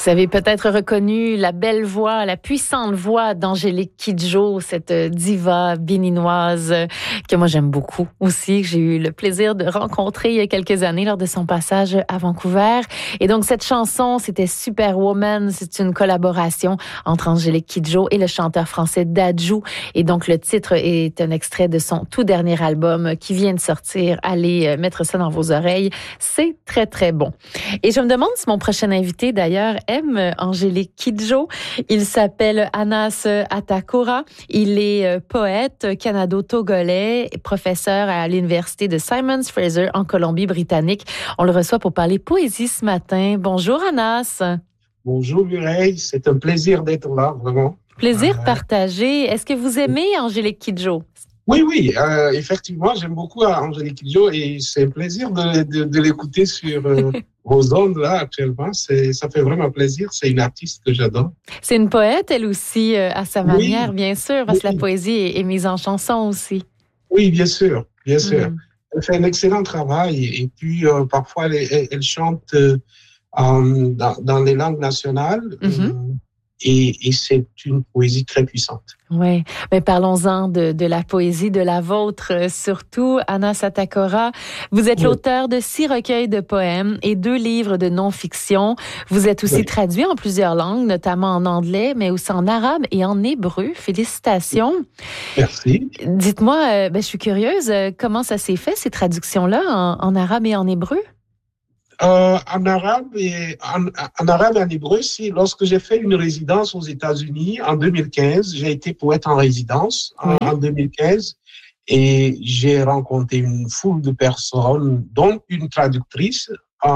Vous avez peut-être reconnu la belle voix, la puissante voix d'Angélique Kidjo, cette diva béninoise que moi j'aime beaucoup aussi, que j'ai eu le plaisir de rencontrer il y a quelques années lors de son passage à Vancouver. Et donc cette chanson, c'était Superwoman, c'est une collaboration entre Angélique Kidjo et le chanteur français Dadju. Et donc le titre est un extrait de son tout dernier album qui vient de sortir. Allez mettre ça dans vos oreilles, c'est très très bon. Et je me demande si mon prochain invité d'ailleurs aime Angélique Kidjo. Il s'appelle Anas Atakora. Il est poète canado-togolais, professeur à l'université de Simon Fraser en Colombie-Britannique. On le reçoit pour parler poésie ce matin. Bonjour Anas. Bonjour Mireille, c'est un plaisir d'être là, vraiment. Plaisir partagé. Est-ce que vous aimez Angélique Kidjo? Oui, effectivement, j'aime beaucoup Angélique Kidjo et c'est un plaisir de l'écouter sur vos ondes là actuellement. Ça fait vraiment plaisir, c'est une artiste que j'adore. C'est une poète, elle aussi, à sa manière, bien sûr, parce que la poésie est mise en chanson aussi. Oui, bien sûr. Elle fait un excellent travail et puis parfois elle chante dans les langues nationales. Et c'est une poésie très puissante. Oui, mais parlons-en de la poésie, de la vôtre surtout, Anas Atakora. Vous êtes l'auteur de 6 recueils de poèmes et 2 livres de non-fiction. Vous êtes aussi traduit en plusieurs langues, notamment en anglais, mais aussi en arabe et en hébreu. Félicitations. Merci. Dites-moi, je suis curieuse, comment ça s'est fait, ces traductions-là, en arabe et en hébreu? En arabe et en hébreu, lorsque j'ai fait une résidence aux États-Unis en 2015, j'ai été poète en résidence en 2015 et j'ai rencontré une foule de personnes, dont une traductrice,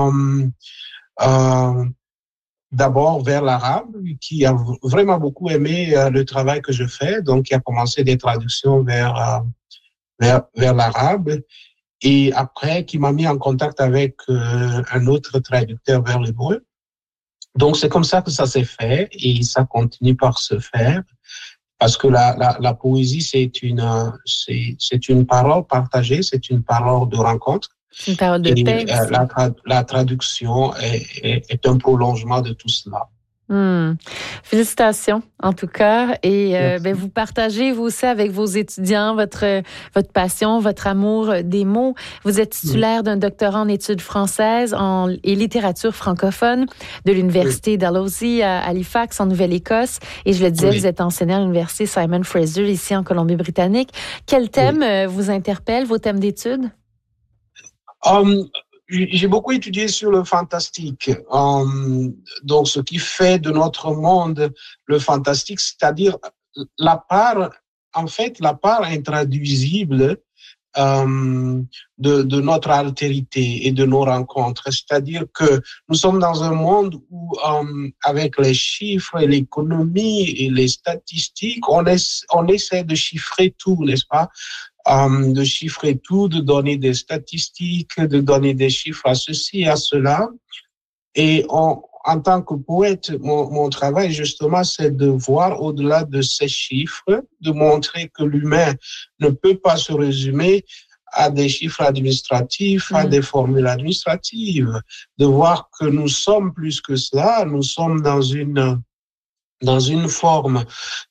d'abord vers l'arabe, qui a vraiment beaucoup aimé le travail que je fais, donc qui a commencé des traductions vers l'arabe. Et après, qui m'a mis en contact avec un autre traducteur vers l'hébreu. Donc, c'est comme ça que ça s'est fait et ça continue par se faire parce que la poésie, c'est une parole partagée, c'est une parole de rencontre. Une parole de paix. La traduction est un prolongement de tout cela. Félicitations, en tout cas. Et vous partagez, vous aussi, avec vos étudiants, votre passion, votre amour des mots. Vous êtes titulaire d'un doctorat en études françaises et littérature francophone de l'Université Dalhousie à Halifax, en Nouvelle-Écosse. Et je le disais, vous êtes enseignant à l'Université Simon Fraser, ici en Colombie-Britannique. Quels thèmes vous interpellent, vos thèmes d'études? J'ai beaucoup étudié sur le fantastique. Donc, ce qui fait de notre monde le fantastique, c'est-à-dire la part intraduisible de notre altérité et de nos rencontres. C'est-à-dire que nous sommes dans un monde où, avec les chiffres et l'économie et les statistiques, on essaie de chiffrer tout, n'est-ce pas? De chiffrer tout, de donner des statistiques, de donner des chiffres à ceci et à cela. Et en tant que poète, mon travail, justement, c'est de voir au-delà de ces chiffres, de montrer que l'humain ne peut pas se résumer à des chiffres administratifs, à des formules administratives, de voir que nous sommes plus que cela, nous sommes dans une forme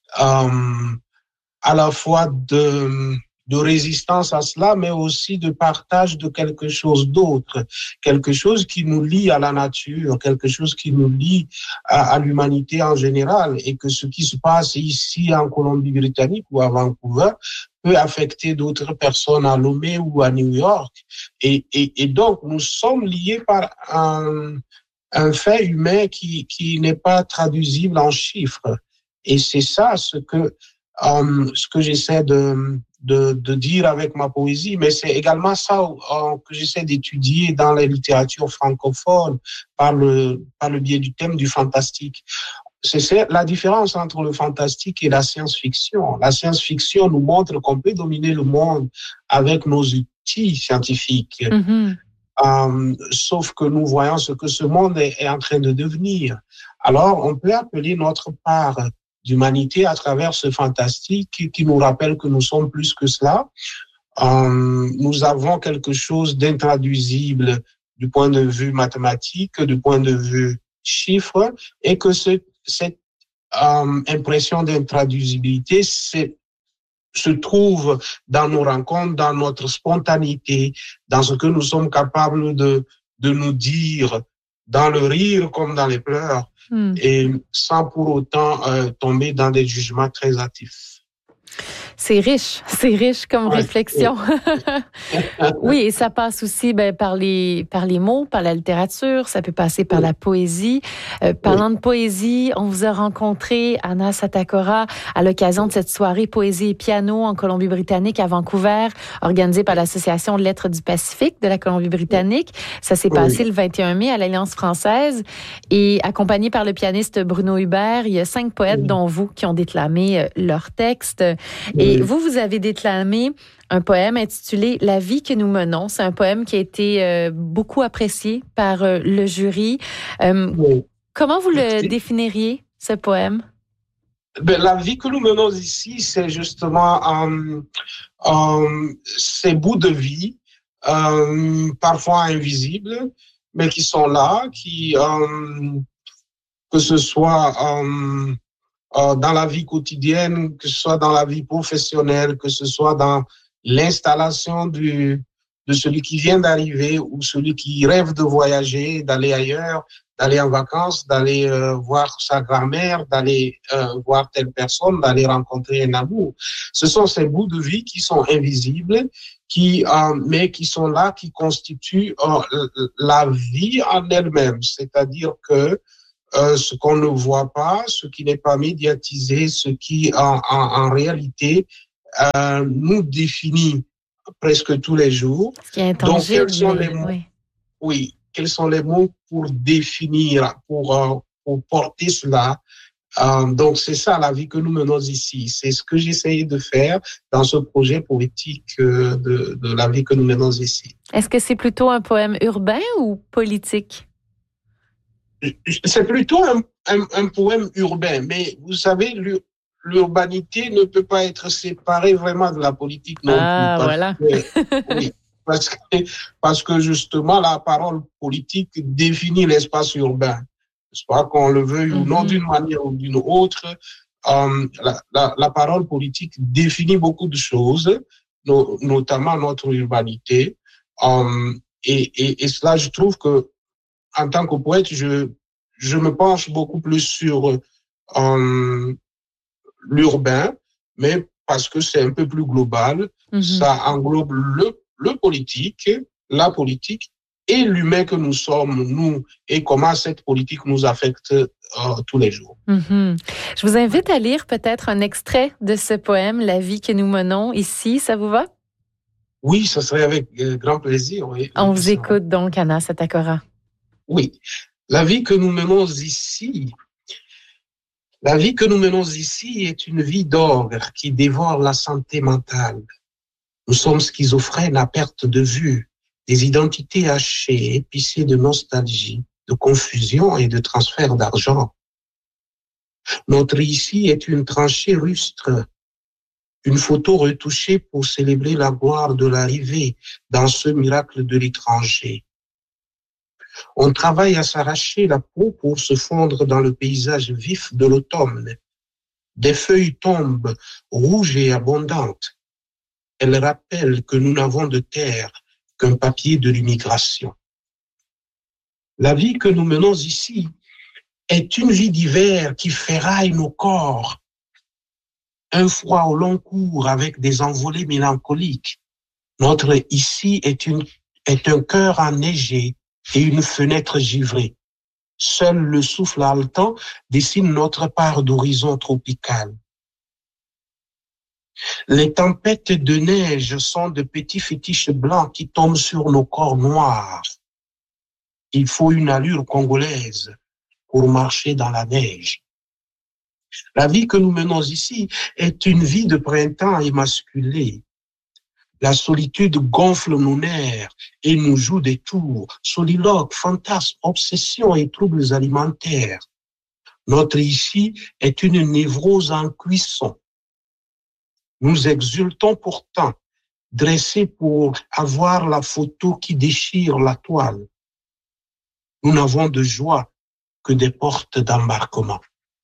à la fois de résistance à cela, mais aussi de partage de quelque chose d'autre, quelque chose qui nous lie à la nature, quelque chose qui nous lie à l'humanité en général, et que ce qui se passe ici en Colombie-Britannique ou à Vancouver peut affecter d'autres personnes à Lomé ou à New York. Et donc, nous sommes liés par un fait humain qui n'est pas traduisible en chiffres. Et c'est ça ce que j'essaie de dire avec ma poésie, mais c'est également ça que j'essaie d'étudier dans la littérature francophone par le biais du thème du fantastique. C'est la différence entre le fantastique et la science-fiction. La science-fiction nous montre qu'on peut dominer le monde avec nos outils scientifiques. Sauf que nous voyons ce que ce monde est en train de devenir. Alors, on peut appeler notre part d'humanité à travers ce fantastique qui nous rappelle que nous sommes plus que cela. Nous avons quelque chose d'intraduisible du point de vue mathématique, du point de vue chiffres et que cette impression d'intraduisibilité se trouve dans nos rencontres, dans notre spontanéité, dans ce que nous sommes capables de nous dire, dans le rire comme dans les pleurs, et sans pour autant tomber dans des jugements très hâtifs. C'est riche comme réflexion. Oui, et ça passe aussi par les mots, par la littérature, ça peut passer par la poésie. Parlant de poésie, on vous a rencontré, Anna Satakora, à l'occasion de cette soirée Poésie et piano en Colombie-Britannique à Vancouver, organisée par l'Association de lettres du Pacifique de la Colombie-Britannique. Ça s'est passé le 21 mai à l'Alliance française et accompagné par le pianiste Bruno Hubert, il y a 5 poètes, dont vous, qui ont déclamé leurs textes. Et vous avez déclamé un poème intitulé « La vie que nous menons ». C'est un poème qui a été beaucoup apprécié par le jury. Comment vous le définiriez, ce poème? La vie que nous menons ici, c'est justement ces bouts de vie, parfois invisibles, mais qui sont là, que ce soit dans la vie quotidienne, que ce soit dans la vie professionnelle, que ce soit dans l'installation de celui qui vient d'arriver ou celui qui rêve de voyager, d'aller ailleurs, d'aller en vacances, d'aller voir sa grand-mère, d'aller voir telle personne, d'aller rencontrer un amour. Ce sont ces bouts de vie qui sont invisibles, mais qui sont là, qui constituent la vie en elle-même. C'est-à-dire que ce qu'on ne voit pas, ce qui n'est pas médiatisé, ce qui en réalité nous définit presque tous les jours. Ce qui est intangible. Donc, quels sont les mots? Oui, quels sont les mots pour définir, pour porter cela? Donc, c'est ça la vie que nous menons ici. C'est ce que j'essayais de faire dans ce projet poétique de la vie que nous menons ici. Est-ce que c'est plutôt un poème urbain ou politique? C'est plutôt un poème urbain, mais vous savez, l'urbanité ne peut pas être séparée vraiment de la politique non plus. Voilà. Oui, parce que justement, la parole politique définit l'espace urbain. N'est-ce pas, qu'on le veuille ou non, d'une manière ou d'une autre, la parole politique définit beaucoup de choses, notamment notre urbanité. Et cela, je trouve que en tant que poète, je me penche beaucoup plus sur l'urbain, mais parce que c'est un peu plus global. Ça englobe le politique, la politique et l'humain que nous sommes, nous, et comment cette politique nous affecte tous les jours. Je vous invite à lire peut-être un extrait de ce poème, La vie que nous menons ici. Ça vous va? Oui, ça serait avec grand plaisir. Oui. On vous écoute donc, Anna Satakora. Oui, la vie que nous menons ici, est une vie d'ogre qui dévore la santé mentale. Nous sommes schizophrènes à perte de vue, des identités hachées, épicées de nostalgie, de confusion et de transfert d'argent. Notre ici est une tranchée rustre, une photo retouchée pour célébrer la gloire de l'arrivée dans ce miracle de l'étranger. On travaille à s'arracher la peau pour se fondre dans le paysage vif de l'automne. Des feuilles tombent, rouges et abondantes. Elles rappellent que nous n'avons de terre qu'un papier de l'immigration. La vie que nous menons ici est une vie d'hiver qui ferraille nos corps. Un froid au long cours avec des envolées mélancoliques. Notre ici est un cœur enneigé et une fenêtre givrée. Seul le souffle haletant dessine notre part d'horizon tropical. Les tempêtes de neige sont de petits fétiches blancs qui tombent sur nos corps noirs. Il faut une allure congolaise pour marcher dans la neige. La vie que nous menons ici est une vie de printemps émasculée. La solitude gonfle nos nerfs et nous joue des tours, soliloques, fantasmes, obsessions et troubles alimentaires. Notre ici est une névrose en cuisson. Nous exultons pourtant, dressés pour avoir la photo qui déchire la toile. Nous n'avons de joie que des portes d'embarquement.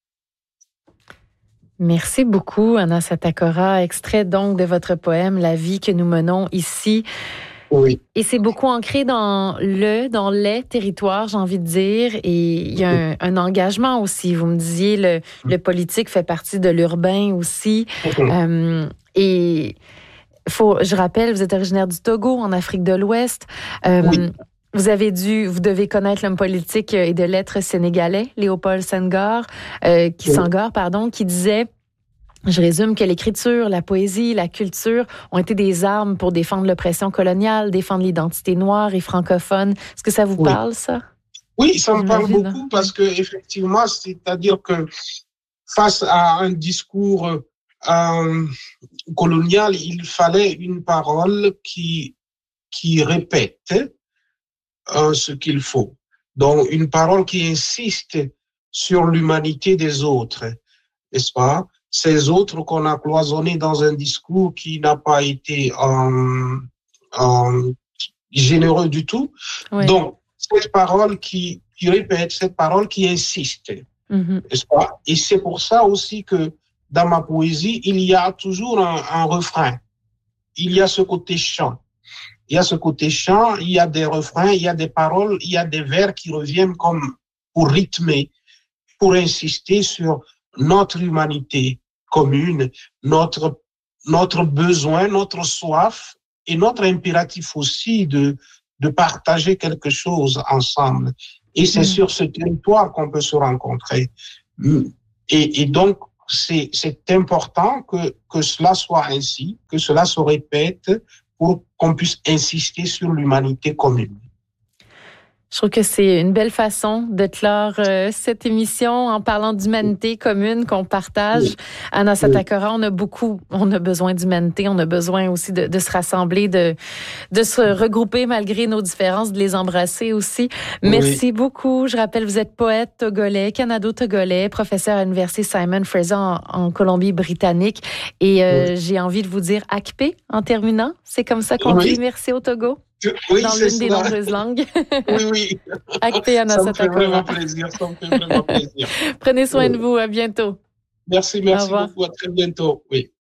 Merci beaucoup, Anna Satakora. Extrait donc de votre poème « La vie que nous menons ici ». Oui. Et c'est beaucoup ancré dans les territoires, j'ai envie de dire. Et il y a un engagement aussi. Vous me disiez, le politique fait partie de l'urbain aussi. Et je rappelle, vous êtes originaire du Togo, en Afrique de l'Ouest. Oui. Vous devez connaître l'homme politique et de lettres sénégalais, Léopold Senghor, qui disait, je résume, que l'écriture, la poésie, la culture ont été des armes pour défendre l'oppression coloniale, défendre l'identité noire et francophone. Est-ce que ça vous parle, ça? Oui, ça me parle beaucoup parce que effectivement, c'est-à-dire que face à un discours colonial, il fallait une parole qui répète ce qu'il faut. Donc, une parole qui insiste sur l'humanité des autres, n'est-ce pas? Ces autres qu'on a cloisonnés dans un discours qui n'a pas été généreux du tout. Oui. Donc, cette parole qui répète, cette parole qui insiste, n'est-ce pas? Et c'est pour ça aussi que dans ma poésie, il y a toujours un refrain. Il y a ce côté chant. Il y a ce côté chant, il y a des refrains, il y a des paroles, il y a des vers qui reviennent comme pour rythmer, pour insister sur notre humanité commune, notre besoin, notre soif et notre impératif aussi de partager quelque chose ensemble. Et c'est sur ce territoire qu'on peut se rencontrer. Et donc, c'est important que cela soit ainsi, que cela se répète pour qu'on puisse insister sur l'humanité commune. Je trouve que c'est une belle façon de clore cette émission en parlant d'humanité commune qu'on partage. Oui. Anna Satakora, on a besoin d'humanité, on a besoin aussi de se rassembler, de se regrouper malgré nos différences, de les embrasser aussi. Merci beaucoup. Je rappelle, vous êtes poète togolais, canado-togolais, professeur à l'Université Simon Fraser en Colombie-Britannique. Et j'ai envie de vous dire Akpe en terminant. C'est comme ça qu'on dit merci au Togo. Oui, dans l'une des nombreuses langues. Oui. Akpe, Anna Satakora. Ça me fait vraiment plaisir. Prenez soin de vous. À bientôt. Merci beaucoup. À très bientôt. Oui.